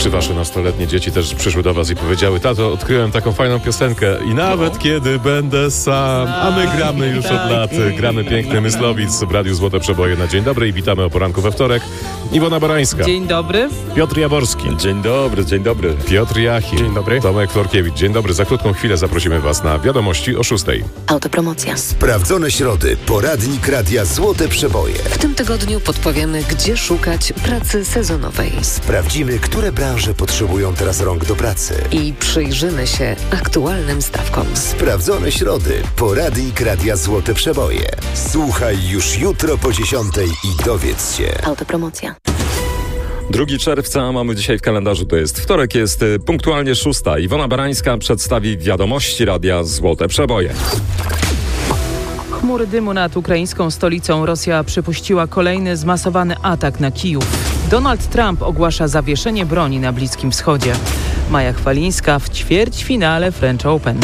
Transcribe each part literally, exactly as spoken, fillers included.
Czy wasze nastoletnie dzieci też przyszły do was i powiedziały: tato, odkryłem taką fajną piosenkę i nawet no. kiedy będę sam, a my gramy już od lat, gramy piękny Myslowic w Radiu Złote Przeboje na dzień dobry i witamy o poranku we wtorek. Iwona Barańska. Dzień dobry. Piotr Jaworski. Dzień dobry, dzień dobry. Piotr Jachim. Dzień dobry. Tomek Florkiewicz. Dzień dobry. Za krótką chwilę zaprosimy was na wiadomości o szóstej. Autopromocja. Sprawdzone środy. Poradnik Radia Złote Przeboje. W tym tygodniu podpowiemy, gdzie szukać pracy sezonowej. Sprawdzimy, które branże potrzebują teraz rąk do pracy. I przyjrzymy się aktualnym stawkom. Sprawdzone środy. Poradnik Radia Złote Przeboje. Słuchaj już jutro po dziesiątej i dowiedz się. Autopromocja. drugiego czerwca mamy dzisiaj w kalendarzu, to jest wtorek, jest punktualnie szósta. Iwona Barańska przedstawi wiadomości Radia Złote Przeboje. Chmury dymu nad ukraińską stolicą. Rosja przypuściła kolejny zmasowany atak na Kijów. Donald Trump ogłasza zawieszenie broni na Bliskim Wschodzie. Maja Chwalińska w ćwierćfinale French Open.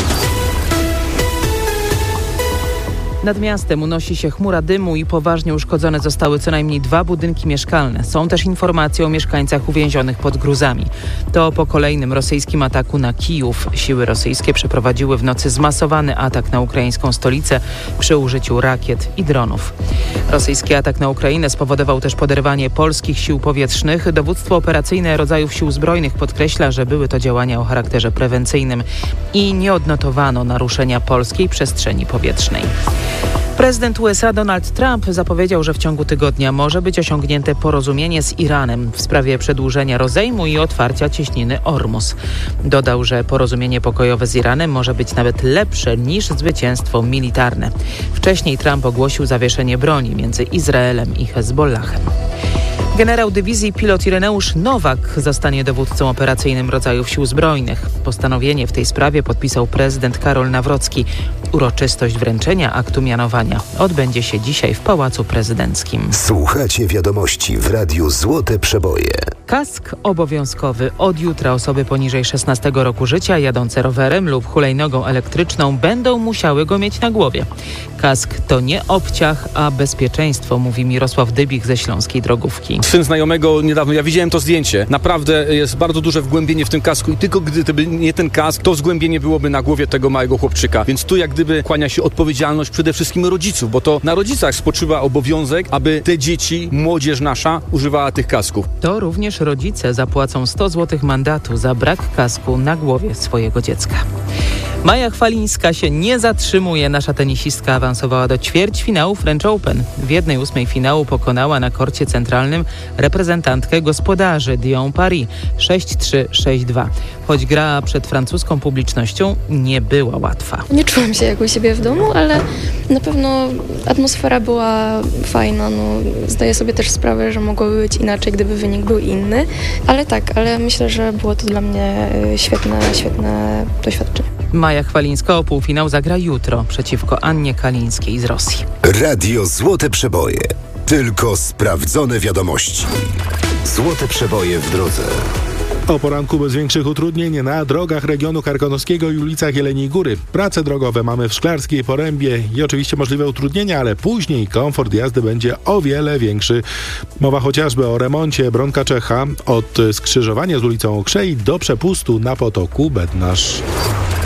Nad miastem unosi się chmura dymu i poważnie uszkodzone zostały co najmniej dwa budynki mieszkalne. Są też informacje o mieszkańcach uwięzionych pod gruzami. To po kolejnym rosyjskim ataku na Kijów. Siły rosyjskie przeprowadziły w nocy zmasowany atak na ukraińską stolicę przy użyciu rakiet i dronów. Rosyjski atak na Ukrainę spowodował też poderwanie polskich sił powietrznych. Dowództwo operacyjne rodzajów sił zbrojnych podkreśla, że były to działania o charakterze prewencyjnym i nie odnotowano naruszenia polskiej przestrzeni powietrznej. Prezydent U S A Donald Trump zapowiedział, że w ciągu tygodnia może być osiągnięte porozumienie z Iranem w sprawie przedłużenia rozejmu i otwarcia cieśniny Ormus. Dodał, że porozumienie pokojowe z Iranem może być nawet lepsze niż zwycięstwo militarne. Wcześniej Trump ogłosił zawieszenie broni między Izraelem i Hezbollahem. Generał dywizji pilot Ireneusz Nowak zostanie dowódcą operacyjnym rodzajów sił zbrojnych. Postanowienie w tej sprawie podpisał prezydent Karol Nawrocki. Uroczystość wręczenia aktu mianowania odbędzie się dzisiaj w Pałacu Prezydenckim. Słuchacie wiadomości w Radiu Złote Przeboje. Kask obowiązkowy. Od jutra osoby poniżej szesnastego roku życia jadące rowerem lub hulajnogą elektryczną będą musiały go mieć na głowie. Kask to nie obciach, a bezpieczeństwo, mówi Mirosław Dybich ze Śląskiej Drogówki. Syn znajomego niedawno, ja widziałem to zdjęcie. Naprawdę jest bardzo duże wgłębienie w tym kasku i tylko gdyby nie ten kask, to wgłębienie byłoby na głowie tego małego chłopczyka. Więc tu jak gdyby kłania się odpowiedzialność przede wszystkim rodziców, bo to na rodzicach spoczywa obowiązek, aby te dzieci, młodzież nasza używała tych kasków. To również rodzice zapłacą sto złotych mandatu za brak kasku na głowie swojego dziecka. Maja Chwalińska się nie zatrzymuje. Nasza tenisistka awansowała do ćwierćfinału French Open. W jednej ósmej finału pokonała na korcie centralnym reprezentantkę gospodarzy Dion Paris sześć trzy sześć dwa. Choć gra przed francuską publicznością nie była łatwa. Nie czułam się jak u siebie w domu, ale na pewno atmosfera była fajna. No, zdaję sobie też sprawę, że mogłoby być inaczej, gdyby wynik był inny. Ale tak, ale myślę, że było to dla mnie świetne, świetne doświadczenie. Maja Chwalińska o półfinał zagra jutro przeciwko Annie Kalińskiej z Rosji. Radio Złote Przeboje. Tylko sprawdzone wiadomości. Złote Przeboje w drodze. O poranku bez większych utrudnień na drogach regionu karkonoskiego i ulicach Jeleniej Góry. Prace drogowe mamy w Szklarskiej Porębie i oczywiście możliwe utrudnienia, ale później komfort jazdy będzie o wiele większy. Mowa chociażby o remoncie Bronka Czecha od skrzyżowania z ulicą Okrzei do przepustu na potoku Bednarz.